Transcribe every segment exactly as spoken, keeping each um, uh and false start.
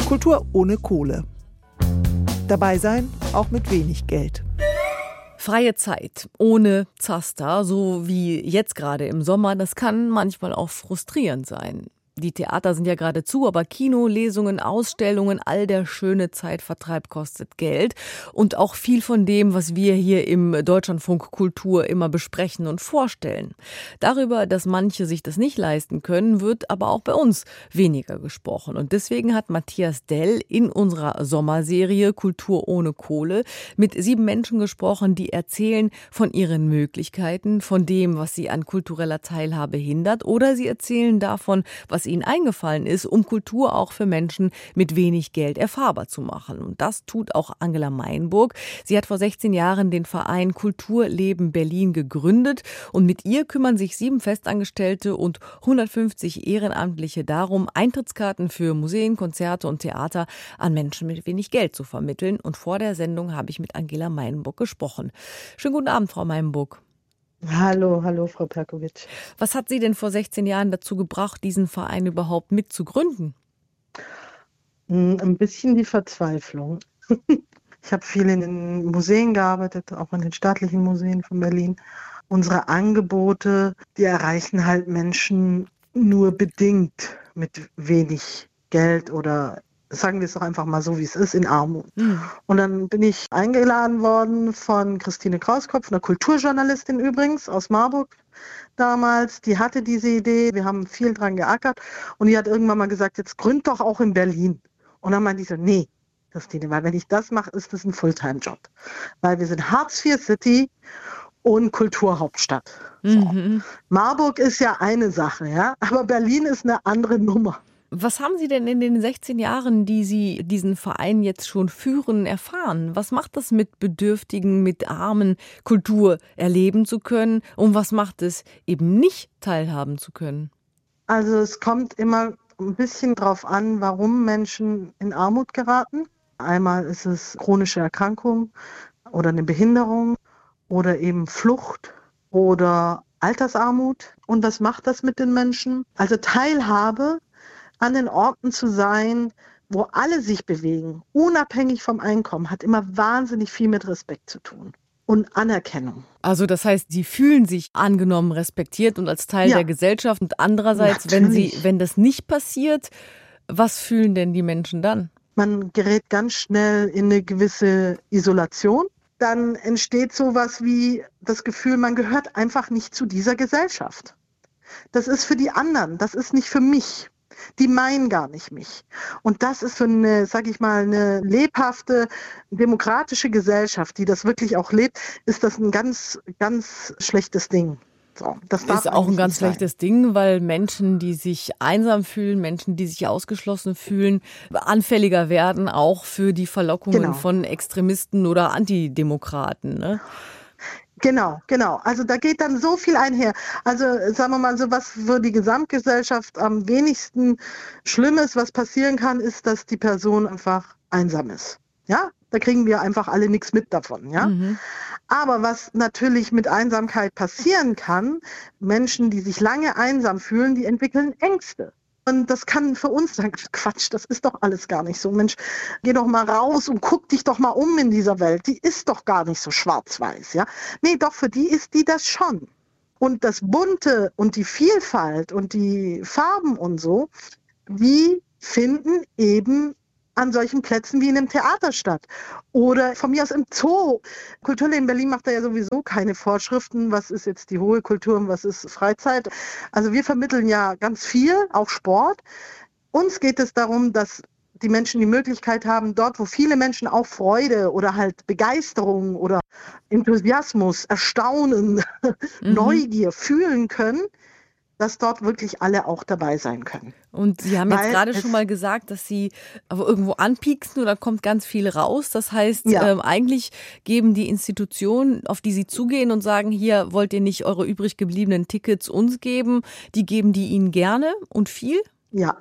Kultur ohne Kohle. Dabei sein, auch mit wenig Geld. Freie Zeit ohne Zaster, so wie jetzt gerade im Sommer, das kann manchmal auch frustrierend sein. Die Theater sind ja gerade zu, aber Kino, Lesungen, Ausstellungen, all der schöne Zeitvertreib kostet Geld. Und auch viel von dem, was wir hier im Deutschlandfunk Kultur immer besprechen und vorstellen. Darüber, dass manche sich das nicht leisten können, wird aber auch bei uns weniger gesprochen. Und deswegen hat Matthias Dell in unserer Sommerserie Kultur ohne Kohle mit sieben Menschen gesprochen, die erzählen von ihren Möglichkeiten, von dem, was sie an kultureller Teilhabe hindert, oder sie erzählen davon, was ihnen eingefallen ist, um Kultur auch für Menschen mit wenig Geld erfahrbar zu machen. Und das tut auch Angela Meinburg. Sie hat vor sechzehn Jahren den Verein Kulturleben Berlin gegründet und mit ihr kümmern sich sieben Festangestellte und hundertfünfzig Ehrenamtliche darum, Eintrittskarten für Museen, Konzerte und Theater an Menschen mit wenig Geld zu vermitteln. Und vor der Sendung habe ich mit Angela Meinburg gesprochen. Schönen guten Abend, Frau Meinburg. Hallo, hallo, Frau Perkovic. Was hat Sie denn vor sechzehn Jahren dazu gebracht, diesen Verein überhaupt mitzugründen? Ein bisschen die Verzweiflung. Ich habe viel in den Museen gearbeitet, auch in den staatlichen Museen von Berlin. Unsere Angebote, die erreichen halt Menschen nur bedingt mit wenig Geld oder, sagen wir es doch einfach mal so, wie es ist, in Armut. Mhm. Und dann bin ich eingeladen worden von Christine Krauskopf, einer Kulturjournalistin übrigens aus Marburg damals. Die hatte diese Idee, wir haben viel dran geackert und die hat irgendwann mal gesagt, jetzt gründ doch auch in Berlin. Und dann meinte ich so, nee, Christine, weil wenn ich das mache, ist das ein Fulltime-Job. Weil wir sind Hartz vier City und Kulturhauptstadt. So. Mhm. Marburg ist ja eine Sache, ja, aber Berlin ist eine andere Nummer. Was haben Sie denn in den sechzehn Jahren, die Sie diesen Verein jetzt schon führen, erfahren? Was macht das mit Bedürftigen, mit Armen, Kultur erleben zu können? Und was macht es eben nicht teilhaben zu können? Also es kommt immer ein bisschen drauf an, warum Menschen in Armut geraten. Einmal ist es chronische Erkrankung oder eine Behinderung oder eben Flucht oder Altersarmut. Und was macht das mit den Menschen? Also Teilhabe an den Orten zu sein, wo alle sich bewegen, unabhängig vom Einkommen, hat immer wahnsinnig viel mit Respekt zu tun und Anerkennung. Also das heißt, Sie fühlen sich angenommen, respektiert und als Teil ja. der Gesellschaft. Und andererseits, wenn Sie, wenn das nicht passiert, was fühlen denn die Menschen dann? Man gerät ganz schnell in eine gewisse Isolation. Dann entsteht sowas wie das Gefühl, man gehört einfach nicht zu dieser Gesellschaft. Das ist für die anderen, das ist nicht für mich. Die meinen gar nicht mich. Und das ist für eine, sag ich mal, eine lebhafte, demokratische Gesellschaft, die das wirklich auch lebt, ist das ein ganz, ganz schlechtes Ding. So, das ist auch ein ganz schlechtes Ding, weil Menschen, die sich einsam fühlen, Menschen, die sich ausgeschlossen fühlen, anfälliger werden, auch für die Verlockungen genau. von Extremisten oder Antidemokraten, ne? Genau, genau. Also da geht dann so viel einher. Also sagen wir mal so, was für die Gesamtgesellschaft am wenigsten schlimm ist, was passieren kann, ist, dass die Person einfach einsam ist. Ja, da kriegen wir einfach alle nichts mit davon. Ja, mhm. Aber was natürlich mit Einsamkeit passieren kann, Menschen, die sich lange einsam fühlen, die entwickeln Ängste. Und das kann für uns sagen, Quatsch, das ist doch alles gar nicht so. Mensch, geh doch mal raus und guck dich doch mal um in dieser Welt. Die ist doch gar nicht so schwarz-weiß, ja. Nee, doch, für die ist die das schon. Und das Bunte und die Vielfalt und die Farben und so, die finden eben an solchen Plätzen wie in einem Theater statt. Oder von mir aus im Zoo. Kulturleben Berlin macht da ja sowieso keine Vorschriften, was ist jetzt die hohe Kultur und was ist Freizeit. Also wir vermitteln ja ganz viel, auch Sport. Uns geht es darum, dass die Menschen die Möglichkeit haben, dort, wo viele Menschen auch Freude oder halt Begeisterung oder Enthusiasmus, Erstaunen, mhm. Neugier fühlen können, dass dort wirklich alle auch dabei sein können. Und Sie haben Weil jetzt gerade schon mal gesagt, dass Sie aber irgendwo anpieksen oder kommt ganz viel raus. Das heißt, ja. ähm, eigentlich geben die Institutionen, auf die Sie zugehen und sagen, hier wollt ihr nicht eure übrig gebliebenen Tickets uns geben, die geben die Ihnen gerne und viel? Ja,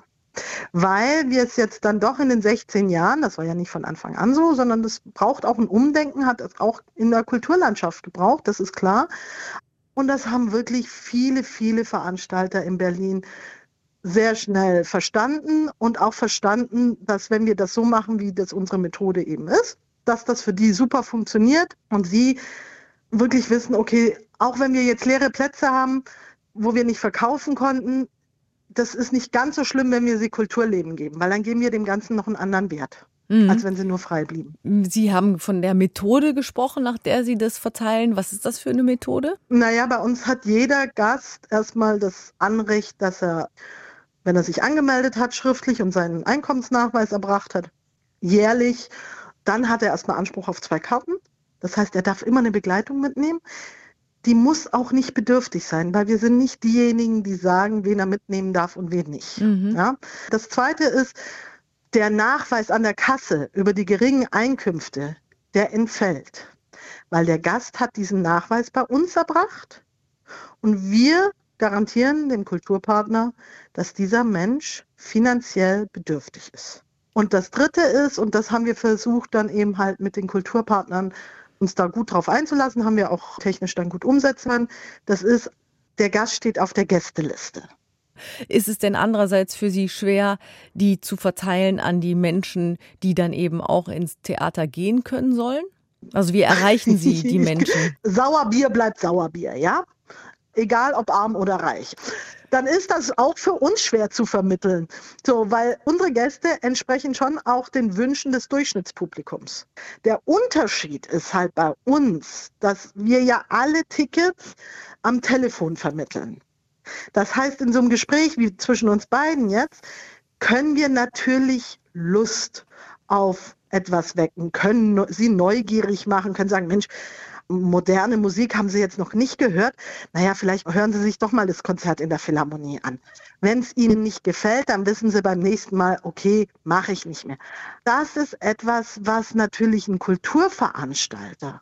weil wir es jetzt dann doch in den sechzehn Jahren, das war ja nicht von Anfang an so, sondern das braucht auch ein Umdenken, hat es auch in der Kulturlandschaft gebraucht, das ist klar. Und das haben wirklich viele, viele Veranstalter in Berlin sehr schnell verstanden und auch verstanden, dass wenn wir das so machen, wie das unsere Methode eben ist, dass das für die super funktioniert und sie wirklich wissen, okay, auch wenn wir jetzt leere Plätze haben, wo wir nicht verkaufen konnten, das ist nicht ganz so schlimm, wenn wir sie Kulturleben geben, weil dann geben wir dem Ganzen noch einen anderen Wert, mhm. als wenn sie nur frei blieben. Sie haben von der Methode gesprochen, nach der Sie das verteilen. Was ist das für eine Methode? Naja, bei uns hat jeder Gast erstmal das Anrecht, dass er, wenn er sich angemeldet hat, schriftlich und seinen Einkommensnachweis erbracht hat, jährlich, dann hat er erstmal Anspruch auf zwei Karten. Das heißt, er darf immer eine Begleitung mitnehmen. Die muss auch nicht bedürftig sein, weil wir sind nicht diejenigen, die sagen, wen er mitnehmen darf und wen nicht. Mhm. Ja? Das Zweite ist, der Nachweis an der Kasse über die geringen Einkünfte, der entfällt, weil der Gast hat diesen Nachweis bei uns erbracht und wir garantieren dem Kulturpartner, dass dieser Mensch finanziell bedürftig ist. Und das Dritte ist, und das haben wir versucht dann eben halt mit den Kulturpartnern uns da gut drauf einzulassen, haben wir auch technisch dann gut umsetzen können. Das ist, der Gast steht auf der Gästeliste. Ist es denn andererseits für Sie schwer, die zu verteilen an die Menschen, die dann eben auch ins Theater gehen können sollen? Also wie erreichen Sie die Menschen? Sauerbier bleibt Sauerbier, ja? Egal ob arm oder reich. Dann ist das auch für uns schwer zu vermitteln. So, weil unsere Gäste entsprechen schon auch den Wünschen des Durchschnittspublikums. Der Unterschied ist halt bei uns, dass wir ja alle Tickets am Telefon vermitteln. Das heißt, in so einem Gespräch wie zwischen uns beiden jetzt, können wir natürlich Lust auf etwas wecken, können sie neugierig machen, können sagen, Mensch, moderne Musik haben Sie jetzt noch nicht gehört. Naja, vielleicht hören Sie sich doch mal das Konzert in der Philharmonie an. Wenn es Ihnen nicht gefällt, dann wissen Sie beim nächsten Mal, okay, mache ich nicht mehr. Das ist etwas, was natürlich ein Kulturveranstalter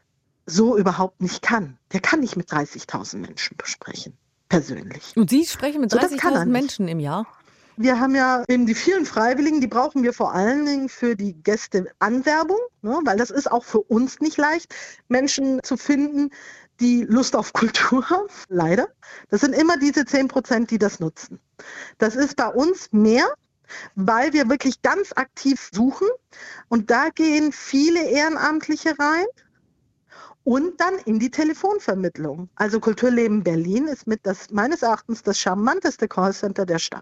so überhaupt nicht kann. Der kann nicht mit dreißigtausend Menschen besprechen, persönlich. Und Sie sprechen mit dreißigtausend Menschen im Jahr? Wir haben ja eben die vielen Freiwilligen, die brauchen wir vor allen Dingen für die Gästeanwerbung, ne, weil das ist auch für uns nicht leicht, Menschen zu finden, die Lust auf Kultur haben, leider. Das sind immer diese zehn Prozent, die das nutzen. Das ist bei uns mehr, weil wir wirklich ganz aktiv suchen und da gehen viele Ehrenamtliche rein. Und dann in die Telefonvermittlung. Also Kulturleben Berlin ist mit das meines Erachtens das charmanteste Callcenter der Stadt.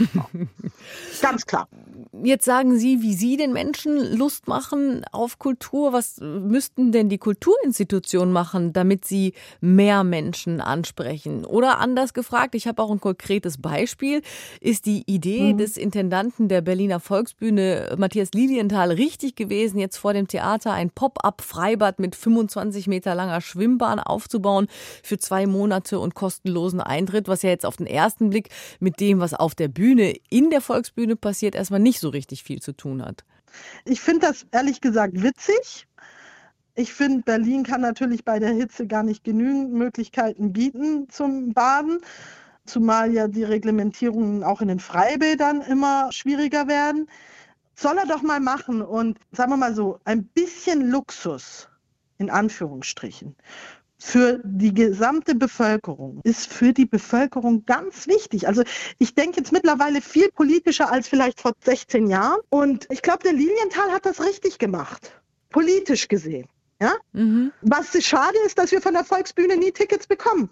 Ganz klar. Jetzt sagen Sie, wie Sie den Menschen Lust machen auf Kultur. Was müssten denn die Kulturinstitutionen machen, damit sie mehr Menschen ansprechen? Oder anders gefragt, ich habe auch ein konkretes Beispiel. Ist die Idee mhm. des Intendanten der Berliner Volksbühne, Matthias Lilienthal, richtig gewesen, jetzt vor dem Theater ein Pop-up-Freibad mit fünfundzwanzig Meter langer Schwimmbahn aufzubauen für zwei Monate und kostenlosen Eintritt, was ja jetzt auf den ersten Blick mit dem, was auf der Bühne in der Volksbühne passiert, erstmal nicht so richtig viel zu tun hat. Ich finde das ehrlich gesagt witzig. Ich finde, Berlin kann natürlich bei der Hitze gar nicht genügend Möglichkeiten bieten zum Baden, zumal ja die Reglementierungen auch in den Freibädern immer schwieriger werden. Soll er doch mal machen und sagen wir mal so, ein bisschen Luxus in Anführungsstrichen für die gesamte Bevölkerung ist für die Bevölkerung ganz wichtig. Also ich denke jetzt mittlerweile viel politischer als vielleicht vor sechzehn Jahren. Und ich glaube, der Lilienthal hat das richtig gemacht, politisch gesehen. Ja? Mhm. Was schade ist, dass wir von der Volksbühne nie Tickets bekommen.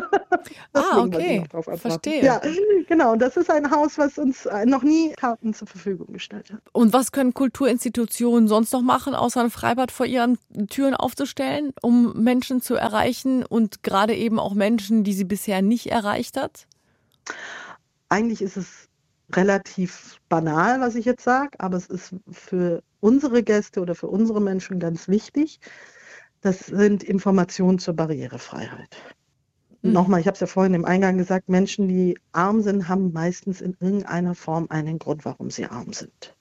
Ah, okay, verstehe. Ja, genau. Und das ist ein Haus, was uns noch nie Karten zur Verfügung gestellt hat. Und was können Kulturinstitutionen sonst noch machen, außer ein Freibad vor ihren Türen aufzustellen, um Menschen zu erreichen und gerade eben auch Menschen, die sie bisher nicht erreicht hat? Eigentlich ist es relativ banal, was ich jetzt sage, aber es ist für unsere Gäste oder für unsere Menschen ganz wichtig. Das sind Informationen zur Barrierefreiheit. Mhm. Nochmal, ich habe es ja vorhin im Eingang gesagt, Menschen, die arm sind, haben meistens in irgendeiner Form einen Grund, warum sie arm sind.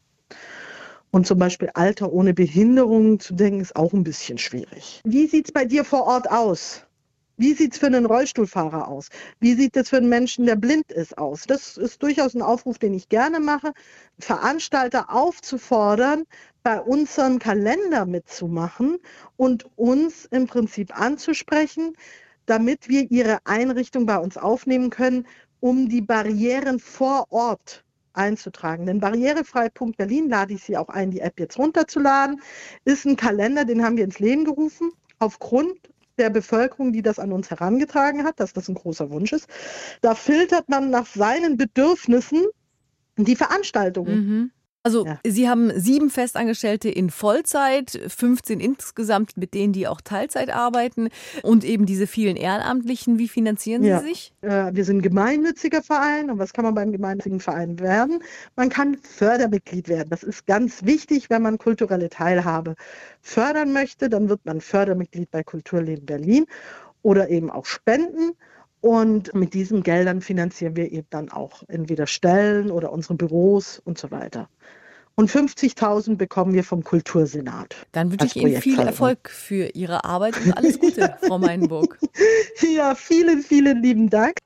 Und zum Beispiel Alter ohne Behinderung zu denken, ist auch ein bisschen schwierig. Wie sieht es bei dir vor Ort aus? Wie sieht es für einen Rollstuhlfahrer aus? Wie sieht es für einen Menschen, der blind ist, aus? Das ist durchaus ein Aufruf, den ich gerne mache, Veranstalter aufzufordern, bei unserem Kalender mitzumachen und uns im Prinzip anzusprechen, damit wir ihre Einrichtung bei uns aufnehmen können, um die Barrieren vor Ort einzutragen. Den Barrierefrei Punkt Berlin lade ich Sie auch ein, die App jetzt runterzuladen. Ist ein Kalender, den haben wir ins Leben gerufen, aufgrund der Bevölkerung, die das an uns herangetragen hat, dass das ein großer Wunsch ist. Da filtert man nach seinen Bedürfnissen die Veranstaltungen. Mhm. Also Ja. Sie haben sieben Festangestellte in Vollzeit, fünfzehn insgesamt, mit denen die auch Teilzeit arbeiten und eben diese vielen Ehrenamtlichen. Wie finanzieren Sie Ja. sich? Äh, wir sind ein gemeinnütziger Verein. Und was kann man beim gemeinnützigen Verein werden? Man kann Fördermitglied werden. Das ist ganz wichtig, wenn man kulturelle Teilhabe fördern möchte. Dann wird man Fördermitglied bei Kulturleben Berlin oder eben auch spenden. Und mit diesen Geldern finanzieren wir eben dann auch entweder Stellen oder unsere Büros und so weiter. Und fünfzigtausend bekommen wir vom Kultursenat. Dann wünsche als ich Ihnen viel Projektförderung. Erfolg für Ihre Arbeit und alles Gute, Frau Meilenburg. Ja, vielen, vielen lieben Dank.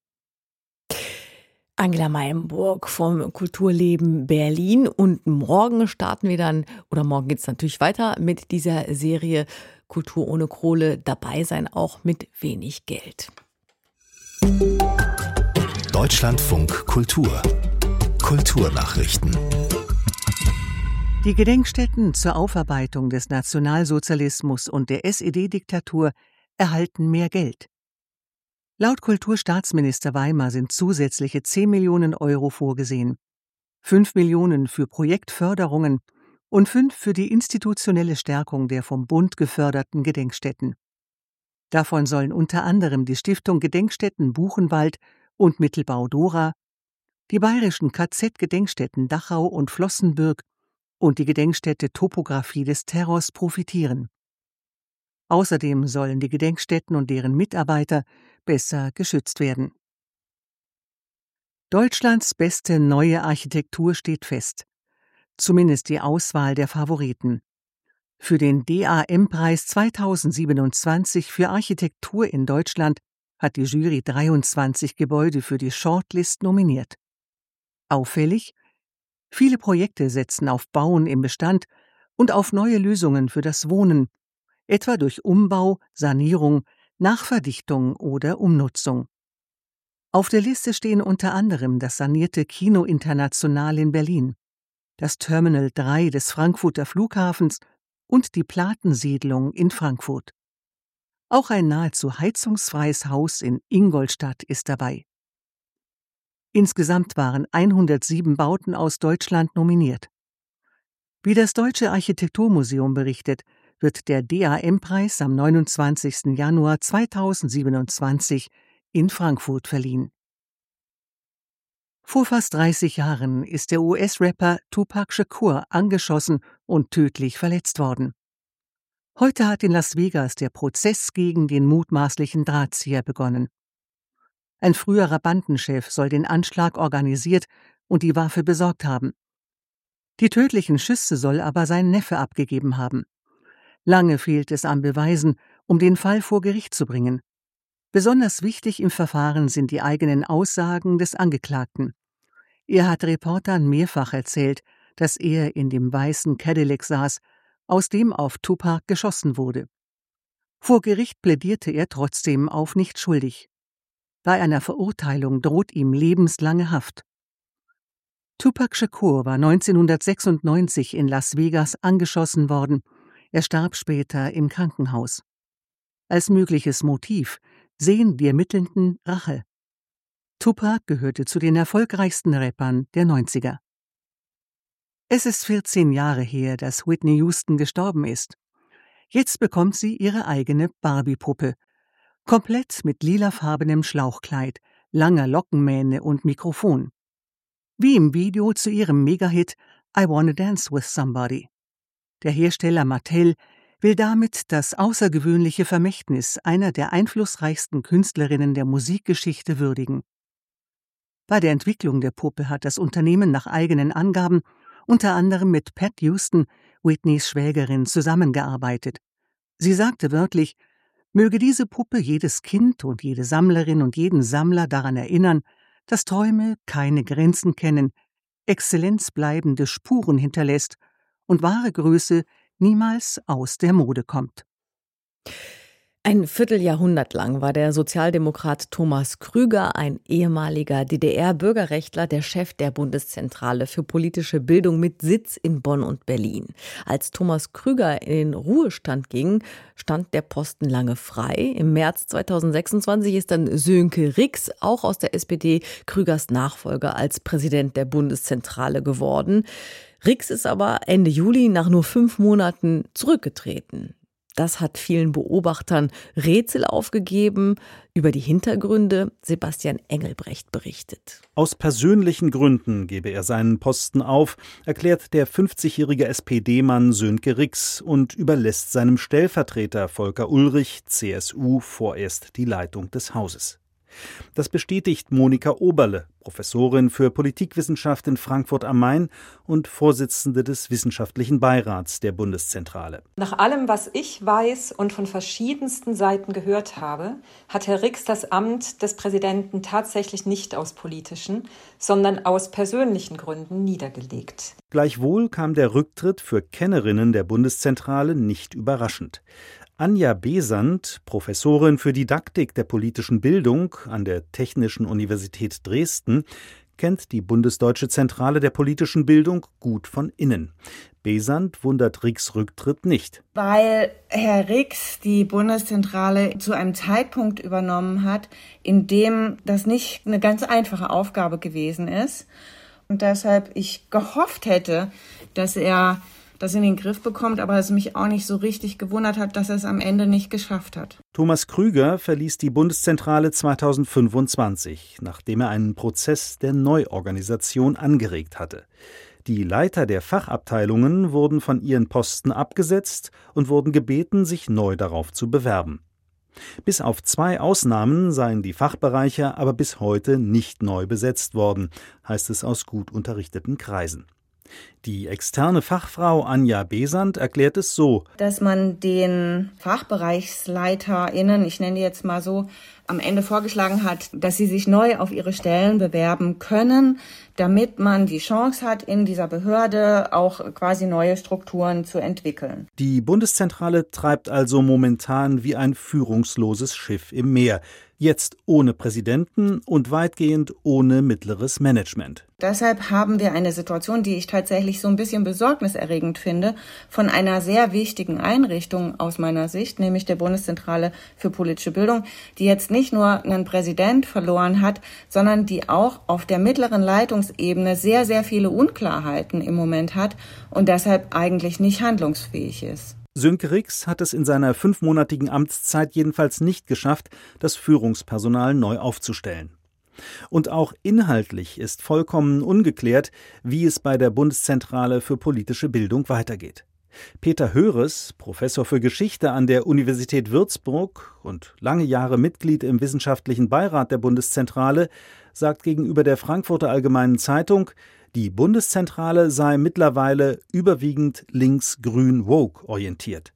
Angela Meilenburg vom Kulturleben Berlin. Und morgen starten wir dann, oder morgen geht es natürlich weiter mit dieser Serie Kultur ohne Kohle. Dabei sein, auch mit wenig Geld. Deutschlandfunk Kultur. Kulturnachrichten. Die Gedenkstätten zur Aufarbeitung des Nationalsozialismus und der S E D-Diktatur erhalten mehr Geld. Laut Kulturstaatsminister Weimar sind zusätzliche zehn Millionen Euro vorgesehen. fünf Millionen für Projektförderungen und fünf für die institutionelle Stärkung der vom Bund geförderten Gedenkstätten. Davon sollen unter anderem die Stiftung Gedenkstätten Buchenwald und Mittelbau Dora, die bayerischen K Z-Gedenkstätten Dachau und Flossenbürg und die Gedenkstätte Topographie des Terrors profitieren. Außerdem sollen die Gedenkstätten und deren Mitarbeiter besser geschützt werden. Deutschlands beste neue Architektur steht fest. Zumindest die Auswahl der Favoriten. Für den D A M-Preis zweitausendsiebenundzwanzig für Architektur in Deutschland hat die Jury dreiundzwanzig Gebäude für die Shortlist nominiert. Auffällig: Viele Projekte setzen auf Bauen im Bestand und auf neue Lösungen für das Wohnen, etwa durch Umbau, Sanierung, Nachverdichtung oder Umnutzung. Auf der Liste stehen unter anderem das sanierte Kino International in Berlin, das Terminal drei des Frankfurter Flughafens und die Platensiedlung in Frankfurt. Auch ein nahezu heizungsfreies Haus in Ingolstadt ist dabei. Insgesamt waren hundertsieben Bauten aus Deutschland nominiert. Wie das Deutsche Architekturmuseum berichtet, wird der D A M-Preis am neunundzwanzigsten Januar zweitausendsiebenundzwanzig in Frankfurt verliehen. Vor fast dreißig Jahren ist der U S-Rapper Tupac Shakur angeschossen und tödlich verletzt worden. Heute hat in Las Vegas der Prozess gegen den mutmaßlichen Drahtzieher begonnen. Ein früherer Bandenchef soll den Anschlag organisiert und die Waffe besorgt haben. Die tödlichen Schüsse soll aber sein Neffe abgegeben haben. Lange fehlt es an Beweisen, um den Fall vor Gericht zu bringen. Besonders wichtig im Verfahren sind die eigenen Aussagen des Angeklagten. Er hat Reportern mehrfach erzählt, dass er in dem weißen Cadillac saß, aus dem auf Tupac geschossen wurde. Vor Gericht plädierte er trotzdem auf nicht schuldig. Bei einer Verurteilung droht ihm lebenslange Haft. Tupac Shakur war neunzehnhundertsechsundneunzig in Las Vegas angeschossen worden. Er starb später im Krankenhaus. Als mögliches Motiv sehen die Ermittelnden Rache. Tupac gehörte zu den erfolgreichsten Rappern der neunziger. Es ist vierzehn Jahre her, dass Whitney Houston gestorben ist. Jetzt bekommt sie ihre eigene Barbie-Puppe. Komplett mit lilafarbenem Schlauchkleid, langer Lockenmähne und Mikrofon. Wie im Video zu ihrem Megahit I Wanna Dance with Somebody. Der Hersteller Mattel will damit das außergewöhnliche Vermächtnis einer der einflussreichsten Künstlerinnen der Musikgeschichte würdigen. Bei der Entwicklung der Puppe hat das Unternehmen nach eigenen Angaben unter anderem mit Pat Houston, Whitneys Schwägerin, zusammengearbeitet. Sie sagte wörtlich: Möge diese Puppe jedes Kind und jede Sammlerin und jeden Sammler daran erinnern, dass Träume keine Grenzen kennen, Exzellenz bleibende Spuren hinterlässt und wahre Größe niemals aus der Mode kommt. Ein Vierteljahrhundert lang war der Sozialdemokrat Thomas Krüger, ein ehemaliger D D R-Bürgerrechtler, der Chef der Bundeszentrale für politische Bildung mit Sitz in Bonn und Berlin. Als Thomas Krüger in den Ruhestand ging, stand der Posten lange frei. Im März zweitausendsechsundzwanzig ist dann Sönke Rix, auch aus der S P D, Krügers Nachfolger als Präsident der Bundeszentrale geworden. Rix ist aber Ende Juli nach nur fünf Monaten zurückgetreten. Das hat vielen Beobachtern Rätsel aufgegeben. Über die Hintergründe Sebastian Engelbrecht berichtet. Aus persönlichen Gründen gebe er seinen Posten auf, erklärt der fünfzigjährige S P D-Mann Sönke Rix und überlässt seinem Stellvertreter Volker Ullrich, C S U, vorerst die Leitung des Hauses. Das bestätigt Monika Oberle, Professorin für Politikwissenschaft in Frankfurt am Main und Vorsitzende des Wissenschaftlichen Beirats der Bundeszentrale. Nach allem, was ich weiß und von verschiedensten Seiten gehört habe, hat Herr Rix das Amt des Präsidenten tatsächlich nicht aus politischen, sondern aus persönlichen Gründen niedergelegt. Gleichwohl kam der Rücktritt für Kennerinnen der Bundeszentrale nicht überraschend. Anja Behsand, Professorin für Didaktik der politischen Bildung an der Technischen Universität Dresden, kennt die Bundesdeutsche Zentrale der politischen Bildung gut von innen. Behsand wundert Rix' Rücktritt nicht. Weil Herr Rix die Bundeszentrale zu einem Zeitpunkt übernommen hat, in dem das nicht eine ganz einfache Aufgabe gewesen ist. Und deshalb ich gehofft hätte, dass er das in den Griff bekommt, aber es mich auch nicht so richtig gewundert hat, dass er es am Ende nicht geschafft hat. Thomas Krüger verließ die Bundeszentrale zweitausendfünfundzwanzig, nachdem er einen Prozess der Neuorganisation angeregt hatte. Die Leiter der Fachabteilungen wurden von ihren Posten abgesetzt und wurden gebeten, sich neu darauf zu bewerben. Bis auf zwei Ausnahmen seien die Fachbereiche aber bis heute nicht neu besetzt worden, heißt es aus gut unterrichteten Kreisen. Die externe Fachfrau Anja Behsand erklärt es so: Dass man den FachbereichsleiterInnen, ich nenne die jetzt mal so, am Ende vorgeschlagen hat, dass sie sich neu auf ihre Stellen bewerben können, damit man die Chance hat, in dieser Behörde auch quasi neue Strukturen zu entwickeln. Die Bundeszentrale treibt also momentan wie ein führungsloses Schiff im Meer. Jetzt ohne Präsidenten und weitgehend ohne mittleres Management. Deshalb haben wir eine Situation, die ich tatsächlich so ein bisschen besorgniserregend finde, von einer sehr wichtigen Einrichtung aus meiner Sicht, nämlich der Bundeszentrale für politische Bildung, die jetzt nicht nur einen Präsident verloren hat, sondern die auch auf der mittleren Leitungsebene sehr, sehr viele Unklarheiten im Moment hat und deshalb eigentlich nicht handlungsfähig ist. Sönke Rix hat es in seiner fünfmonatigen Amtszeit jedenfalls nicht geschafft, das Führungspersonal neu aufzustellen. Und auch inhaltlich ist vollkommen ungeklärt, wie es bei der Bundeszentrale für politische Bildung weitergeht. Peter Höres, Professor für Geschichte an der Universität Würzburg und lange Jahre Mitglied im Wissenschaftlichen Beirat der Bundeszentrale, sagt gegenüber der Frankfurter Allgemeinen Zeitung, die Bundeszentrale sei mittlerweile überwiegend links-grün-woke orientiert.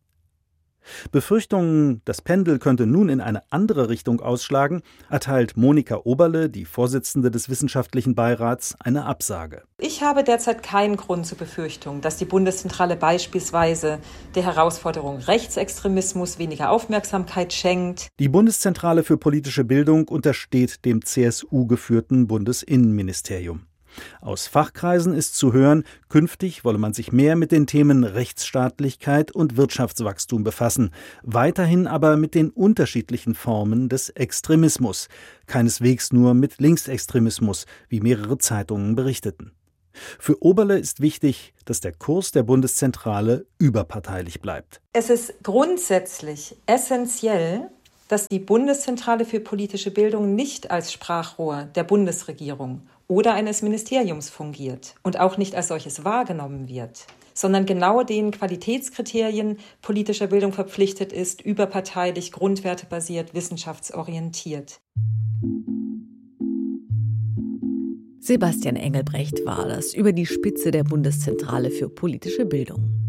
Befürchtungen, das Pendel könnte nun in eine andere Richtung ausschlagen, erteilt Monika Oberle, die Vorsitzende des Wissenschaftlichen Beirats, eine Absage. Ich habe derzeit keinen Grund zur Befürchtung, dass die Bundeszentrale beispielsweise der Herausforderung Rechtsextremismus weniger Aufmerksamkeit schenkt. Die Bundeszentrale für politische Bildung untersteht dem C S U-geführten Bundesinnenministerium. Aus Fachkreisen ist zu hören, künftig wolle man sich mehr mit den Themen Rechtsstaatlichkeit und Wirtschaftswachstum befassen, weiterhin aber mit den unterschiedlichen Formen des Extremismus, keineswegs nur mit Linksextremismus, wie mehrere Zeitungen berichteten. Für Oberle ist wichtig, dass der Kurs der Bundeszentrale überparteilich bleibt. Es ist grundsätzlich essentiell, dass die Bundeszentrale für politische Bildung nicht als Sprachrohr der Bundesregierung oder eines Ministeriums fungiert und auch nicht als solches wahrgenommen wird, sondern genau den Qualitätskriterien politischer Bildung verpflichtet ist, überparteilich, grundwertebasiert, wissenschaftsorientiert. Sebastian Engelbrecht war das über die Spitze der Bundeszentrale für politische Bildung.